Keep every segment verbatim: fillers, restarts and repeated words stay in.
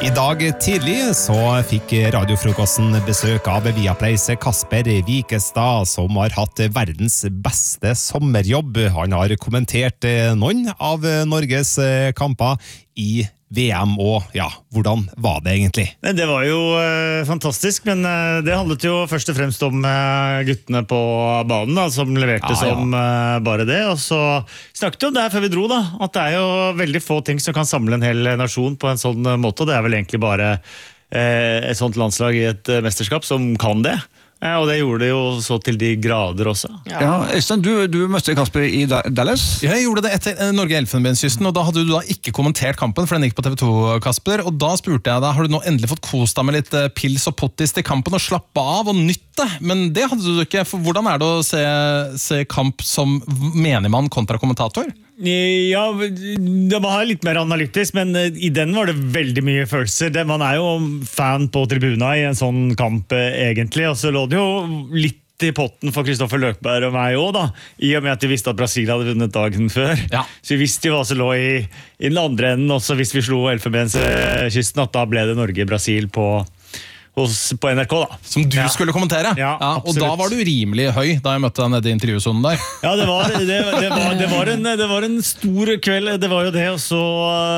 I dag tidlig så fikk radiofrokosten besøk av Viaplays Kasper Wikestad, som har hatt verdens beste sommerjobb. Han har kommentert noen av Norges kamper i V M, og ja, hvordan var det egentlig? Det var jo eh, fantastisk, men eh, det handlet jo først og fremst om eh, guttene på banen, da, som leverte ja, ja. som eh, bare det. Og så snakket vi om det her før vi dro, da, at det er jo veldig få ting som kan samle en hel nasjon på en sånn måte, og det er vel egentlig bare eh, et sånt landslag i et eh, mesterskap som kan det. Ja, og det gjorde det jo så til de grader også. Ja, ja Øystein, du, du møtte Kasper i Dallas. Ja, jeg gjorde det etter Norge-Elfenbenskysten, og da hadde du da ikke kommentert kampen, for den gikk på T V to, Kasper, og da spurte jeg deg, har du nå endelig fått kost deg med litt pils og pottis til kampen og slappe av og nytte? Men det hadde du ikke, for hvordan er det å se, se kamp som menigmann kontra kommentator? Ja, det var litt mer analytisk, men i den var det veldig mye følelser. Man er jo fan på tribuna i en sånn kamp egentlig, og så lå det jo litt i potten for Kristoffer Løkberg og meg også, da, i og med at de visste at Brasil hadde vunnet dagen før. Ja. Så vi visste jo hva som lå i, i den andre enden, også hvis vi slo Elfenbenskysten, at da ble det Norge-Brasil på hos, på N R K, da. Som du ja. skulle kommentere? Ja, ja, og da var du rimelig høy da jeg møtte deg nede i intervjusonen der. Ja, det var, det, det, var, det, var en, det var en stor kveld, det var jo det, og så,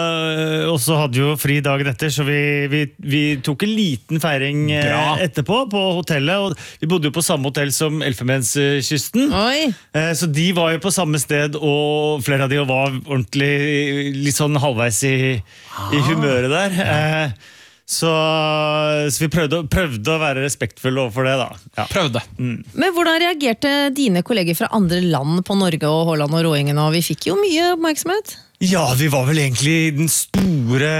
og så hadde vi jo fri dagen etter, så vi, vi, vi tok en liten feiring Bra. etterpå på hotellet, og vi bodde jo på samme hotell som Elfenbenskysten. Oi. Så de var jo på samme sted, og flere av de var ordentlig litt sånn halvveis i, i humøret der. Ja. Så, så vi prøvde, prøvde å være respektfulle overfor det, da. Ja. Prøvde. Mm. Men hvordan reagerte dine kolleger fra andre land på Norge og Haaland og Råingen, og vi fikk jo mye oppmerksomhet? Ja, vi var vel egentlig den store,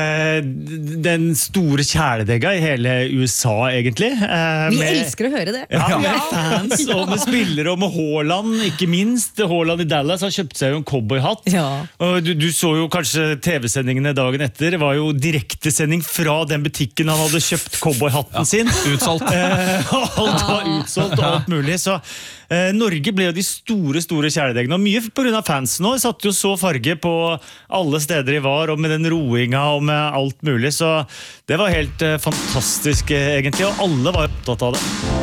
den store kjæledegga i hele U S A, egentlig. Eh, vi med, elsker å høre det. Ja, med ja. fans og med spillere, og med Haaland, ikke minst. Haaland i Dallas har kjøpt seg jo en cowboyhatt. Ja. Og du, du så jo kanskje T V-sendingene dagen etter. Det var jo direktesending fra den butikken han hadde kjøpt cowboyhatten ja. sin. Utsolgt. Eh, alt var utsolgt og alt mulig, så eh, Norge ble jo de store, store kjæledeggene, og mye på grunn av fansen nå. Vi satte jo så farge på alle steder i var, og med den roinga og med alt mulig, så det var helt eh, fantastisk eh, egentlig, og alle var opptatt av det.